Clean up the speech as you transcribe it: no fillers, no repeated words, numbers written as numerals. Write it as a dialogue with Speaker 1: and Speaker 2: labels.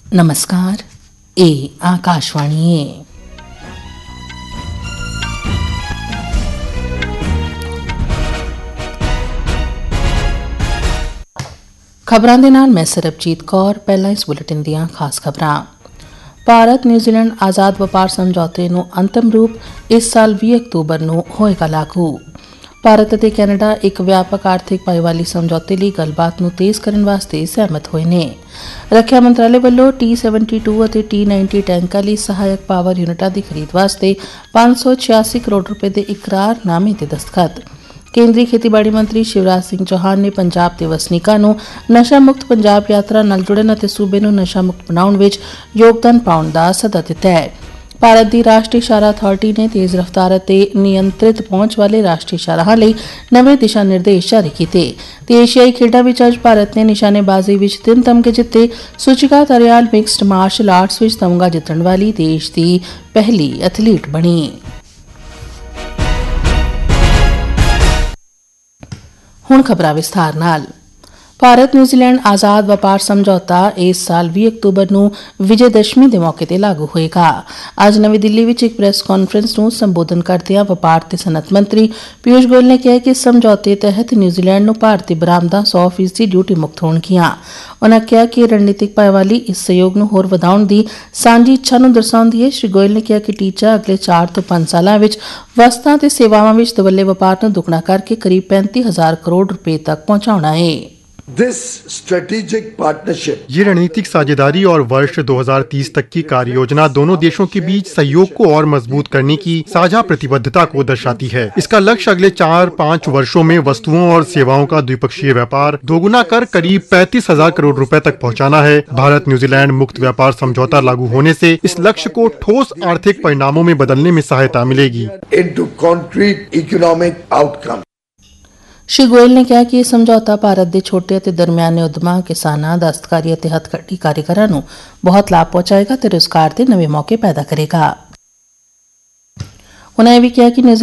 Speaker 1: नमस्कार, ये आकाशवाणी है। खबरां दे नाल मैं सरबजीत कौर। पहला इस बुलेटिन दीआं खास खबरां। भारत न्यूजीलैंड आज़ाद वपार समझौते नूं अंतिम रूप इस साल 20 अक्तूबर नूं होएगा लागू। भारत ਅਤੇ ਕੈਨੇਡਾ ਇੱਕ ਵਿਆਪਕ ਆਰਥਿਕ ਭਾਈਵਾਲੀ ਸਮਝੌਤੇ ਲਈ ਗੱਲਬਾਤ ਨੂੰ ਤੇਜ਼ ਕਰਨ ਵਾਸਤੇ ਸਹਿਮਤ ਹੋਏ ਨੇ। ਰੱਖਿਆ ਮੰਤਰਾਲੇ ਵੱਲੋਂ T-72 ਅਤੇ T-90 ਟੈਂਕਾਂ ਲਈ ਸਹਾਇਕ ਪਾਵਰ ਯੂਨਿਟਾਂ ਦੀ ਖਰੀਦ ਵਾਸਤੇ 586 ਕਰੋੜ ਰੁਪਏ ਦੇ ਇਕਰਾਰਨਾਮੇ ਤੇ ਦਸਤਖਤ। ਕੇਂਦਰੀ ਖੇਤੀਬਾੜੀ ਮੰਤਰੀ ਸ਼ਿਵਰਾਜ ਸਿੰਘ ਚੌਹਾਨ ਨੇ ਪੰਜਾਬ ਦੇ ਵਸਨੀਕਾਂ ਨੂੰ ਨਸ਼ਾ ਮੁਕਤ ਪੰਜਾਬ ਯਾਤਰਾ ਨਾਲ ਜੁੜਨ ਅਤੇ ਸੂਬੇ ਨੂੰ ਨਸ਼ਾ ਮੁਕਤ ਬਣਾਉਣ ਵਿੱਚ ਯੋਗਦਾਨ ਪਾਉਣ ਦਾ ਸੱਦਾ ਦਿੱਤਾ ਹੈ। ਭਾਰਤ ਦੀ ਰਾਸ਼ਟਰੀ ਸ਼ਾਹਰਾਹ ਅਥਾਰਟੀ ਨੇ ਤੇਜ਼ ਰਫ਼ਤਾਰ ਅਤੇ ਨਿਯੰਤਰਿਤ ਪਹੁੰਚ ਵਾਲੇ ਰਾਸ਼ਟਰੀ ਸ਼ਾਹਰਾਹਾਂ ਲਈ ਨਵੇਂ ਦਿਸ਼ਾ ਨਿਰਦੇਸ਼ ਜਾਰੀ ਕੀਤੇ ਤੇ ਏਸ਼ੀਆਈ ਖੇਡਾਂ ਵਿੱਚ ਅੱਜ ਭਾਰਤ ਨੇ ਨਿਸ਼ਾਨੇਬਾਜ਼ੀ ਵਿੱਚ 3 ਤਮਗੇ ਜਿੱਤੇ। ਸੁਚਿਕਾ ਤਰਿਆਲ ਮਿਕਸਡ ਮਾਰਸ਼ਲ ਆਰਟਸ ਵਿੱਚ ਤਮਗਾ ਜਿੱਤਣ ਵਾਲੀ ਦੇਸ਼ ਦੀ ਪਹਿਲੀ ਐਥਲੀਟ ਬਣੀ। ਹੁਣ ਖਬਰਾਂ ਵਿਸਥਾਰ ਨਾਲ। ਭਾਰਤ ਨਿਊਜ਼ੀਲੈਂਡ ਆਜ਼ਾਦ ਵਪਾਰ ਸਮਝੌਤਾ ਇਸ ਸਾਲ 20 ਅਕਤੂਬਰ ਨੂੰ ਵਿਜੇ ਦਸ਼ਮੀ ਦੇ ਮੌਕੇ ਤੇ ਲਾਗੂ ਹੋਏਗਾ। ਅੱਜ ਨਵੀਂ ਦਿੱਲੀ ਵਿੱਚ ਇੱਕ ਪ੍ਰੈਸ ਕਾਨਫਰੰਸ ਨੂੰ ਸੰਬੋਧਨ ਕਰਦਿਆਂ ਵਪਾਰ ਤੇ ਸਨਅਤ ਮੰਤਰੀ ਪੀਯੂਸ਼ ਗੋਇਲ ਨੇ ਕਿਹਾ ਕਿ ਇਸ ਸਮਝੌਤੇ ਤਹਿਤ ਨਿਊਜ਼ੀਲੈਂਡ ਨੂੰ ਭਾਰਤੀ ਬਰਾਮਦਾਂ 100% ਡਿਊਟੀ ਮੁਕਤ ਹੋਣਗੀਆਂ। ਉਨ੍ਹਾਂ ਕਿਹਾ ਕਿ ਰਣਨੀਤਿਕ ਭਾਈਵਾਲੀ ਇਸ ਸਹਿਯੋਗ ਨੂੰ ਹੋਰ ਵਧਾਉਣ ਦੀ ਸਾਂਝੀ ਇੱਛਾ ਨੂੰ ਦਰਸਾਉਂਦੀ ਹੈ। ਸ਼੍ਰੀ ਗੋਇਲ ਨੇ ਕਿਹਾ ਕਿ ਟੀਚਾ ਅਗਲੇ 4 ਤੋਂ 5 ਸਾਲਾਂ ਵਿੱਚ ਵਸਤਾਂ ਤੇ ਸੇਵਾਵਾਂ ਵਿੱਚ ਦਵੱਲੇ ਵਪਾਰ ਨੂੰ ਦੁੱਗਣਾ ਕਰਕੇ ਕਰੀਬ 35,000 ਕਰੋੜ ਰੁਪਏ ਤੱਕ ਪਹੁੰਚਾਉਣਾ ਹੈ।
Speaker 2: This strategic partnership,
Speaker 3: ये रणनीतिक साझेदारी और वर्ष 2030 तक की कार्य योजना दोनों देशों के बीच सहयोग को और मजबूत करने की साझा प्रतिबद्धता को दर्शाती है। इसका लक्ष्य अगले 4-5 वर्षों में वस्तुओं और सेवाओं का द्विपक्षीय व्यापार दोगुना कर करीब 35,000 करोड़ रुपए तक पहुंचाना है। भारत न्यूजीलैंड मुक्त व्यापार समझौता लागू होने से इस लक्ष्य को ठोस आर्थिक परिणामों में बदलने में सहायता मिलेगी।
Speaker 2: into concrete economic outcomes.
Speaker 1: ਸ਼੍ਰੀ ਗੋਇਲ ਨੇ ਕਿਹਾ ਕਿ ਇਹ ਸਮਝੌਤਾ ਭਾਰਤ ਦੇ ਛੋਟੇ ਅਤੇ ਦਰਮਿਆਨੇ ਉਦਮਾਂ, ਕਿਸਾਨਾਂ, ਦਸਤਕਾਰੀ ਅਤੇ ਹੱਥਕਰਘੀ ਕਾਰੀਗਰਾਂ ਨੂੰ ਬਹੁਤ ਲਾਭ ਪਹੁੰਚਾਏਗਾ ਤੇ ਰੁਜ਼ਗਾਰ ਦੇ ਨਵੇਂ ਮੌਕੇ ਪੈਦਾ ਕਰੇਗਾ। ਉਨ੍ਹਾਂ ਇਹ ਵੀ ਕਿਹਾ ਕਿ